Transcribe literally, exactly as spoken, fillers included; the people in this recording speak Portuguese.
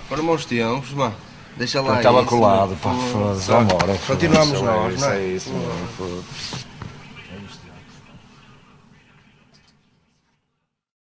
Foram bons tempos, mano. Deixa lá. Estava isso, colado, mano. pá, Foda-se. foda-se, vamos embora. Continuamos foda-se, nós, isso não é? É isso, mano, foda-se.